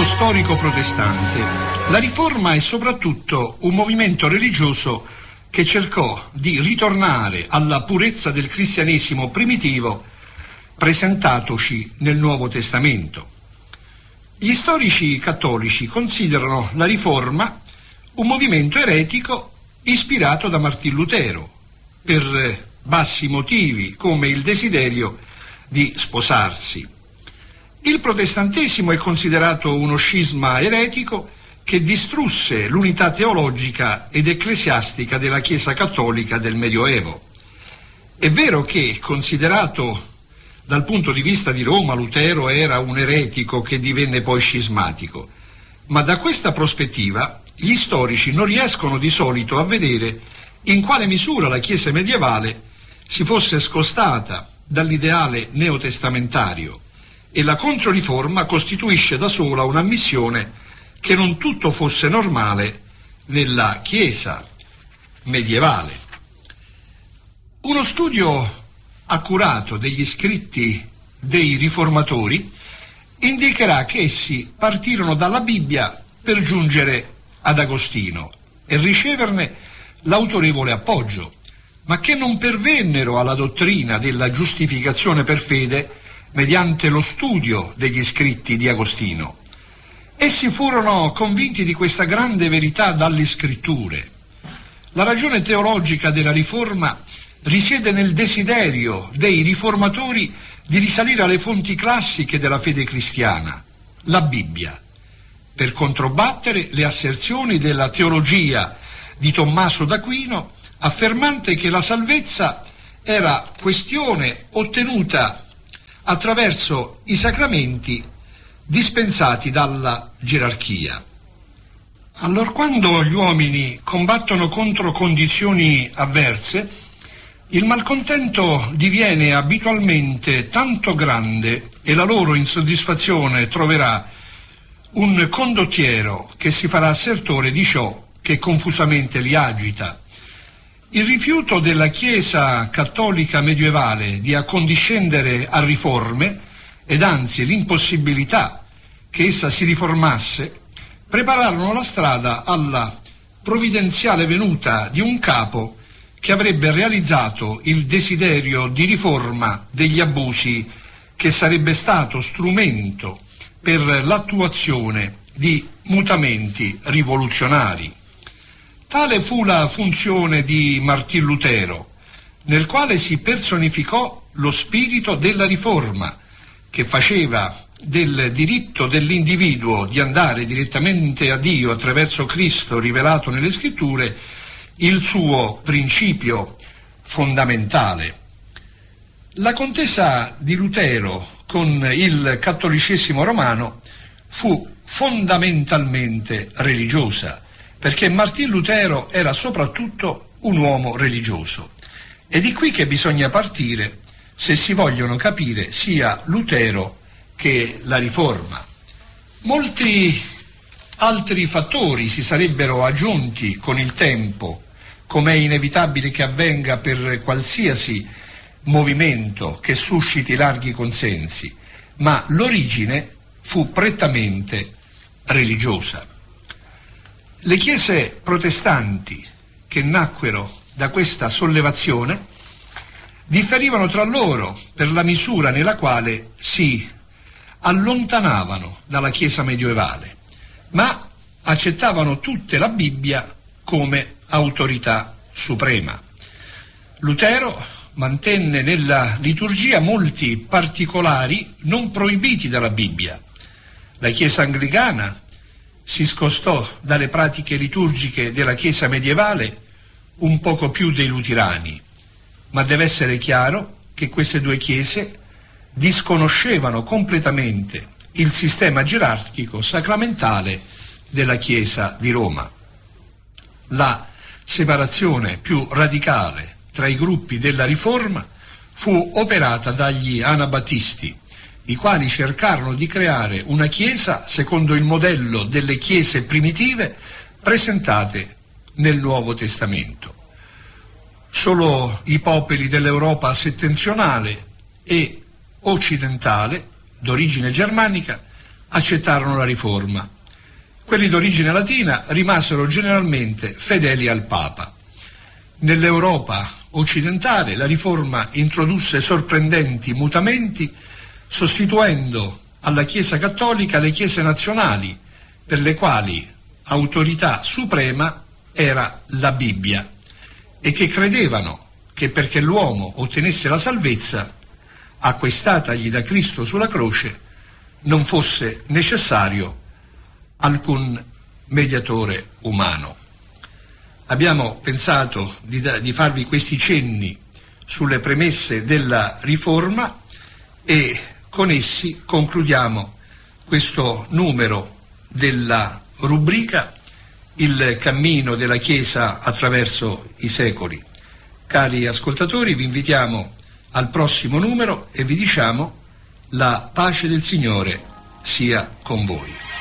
movimento storico protestante. La Riforma è soprattutto un movimento religioso che cercò di ritornare alla purezza del cristianesimo primitivo presentatoci nel Nuovo Testamento. Gli storici cattolici considerano la Riforma un movimento eretico ispirato da Martin Lutero per bassi motivi come il desiderio di sposarsi. Il protestantesimo è considerato uno scisma eretico che distrusse l'unità teologica ed ecclesiastica della Chiesa cattolica del Medioevo. È vero che, considerato dal punto di vista di Roma, Lutero era un eretico che divenne poi scismatico, ma da questa prospettiva gli storici non riescono di solito a vedere in quale misura la Chiesa medievale si fosse scostata dall'ideale neotestamentario, e la Controriforma costituisce da sola un'ammissione che non tutto fosse normale nella Chiesa medievale. Uno studio accurato degli scritti dei riformatori indicherà che essi partirono dalla Bibbia per giungere ad Agostino e riceverne l'autorevole appoggio, ma che non pervennero alla dottrina della giustificazione per fede mediante lo studio degli scritti di Agostino. Essi furono convinti di questa grande verità dalle scritture. La ragione teologica della Riforma risiede nel desiderio dei riformatori di risalire alle fonti classiche della fede cristiana, la Bibbia, per controbattere le asserzioni della teologia di Tommaso d'Aquino, affermante che la salvezza era questione ottenuta attraverso i sacramenti dispensati dalla gerarchia. Allorquando gli uomini combattono contro condizioni avverse, il malcontento diviene abitualmente tanto grande e la loro insoddisfazione troverà un condottiero che si farà assertore di ciò che confusamente li agita. Il rifiuto della Chiesa cattolica medievale di accondiscendere a riforme, ed anzi l'impossibilità che essa si riformasse, prepararono la strada alla provvidenziale venuta di un capo che avrebbe realizzato il desiderio di riforma degli abusi, che sarebbe stato strumento per l'attuazione di mutamenti rivoluzionari. Tale fu la funzione di Martin Lutero, nel quale si personificò lo spirito della Riforma, che faceva del diritto dell'individuo di andare direttamente a Dio attraverso Cristo rivelato nelle Scritture il suo principio fondamentale. La contesa di Lutero con il cattolicesimo romano fu fondamentalmente religiosa, perché Martin Lutero era soprattutto un uomo religioso. È di qui che bisogna partire se si vogliono capire sia Lutero che la Riforma. Molti altri fattori si sarebbero aggiunti con il tempo, come è inevitabile che avvenga per qualsiasi movimento che susciti larghi consensi, ma l'origine fu prettamente religiosa. Le chiese protestanti che nacquero da questa sollevazione differivano tra loro per la misura nella quale si allontanavano dalla Chiesa medievale, ma accettavano tutte la Bibbia come autorità suprema. Lutero mantenne nella liturgia molti particolari non proibiti dalla Bibbia. La Chiesa anglicana si scostò dalle pratiche liturgiche della Chiesa medievale un poco più dei luterani, ma deve essere chiaro che queste due chiese disconoscevano completamente il sistema gerarchico sacramentale della Chiesa di Roma. La separazione più radicale tra i gruppi della Riforma fu operata dagli anabattisti, i quali cercarono di creare una Chiesa secondo il modello delle Chiese primitive presentate nel Nuovo Testamento. Solo i popoli dell'Europa settentrionale e occidentale, d'origine germanica, accettarono la riforma. Quelli d'origine latina rimasero generalmente fedeli al Papa. Nell'Europa occidentale la riforma introdusse sorprendenti mutamenti, sostituendo alla Chiesa cattolica le chiese nazionali, per le quali autorità suprema era la Bibbia, e che credevano che perché l'uomo ottenesse la salvezza, acquistatagli da Cristo sulla croce, non fosse necessario alcun mediatore umano. Abbiamo pensato di farvi questi cenni sulle premesse della riforma e con essi concludiamo questo numero della rubrica Il cammino della Chiesa attraverso i secoli. Cari ascoltatori, vi invitiamo al prossimo numero e vi diciamo: la pace del Signore sia con voi.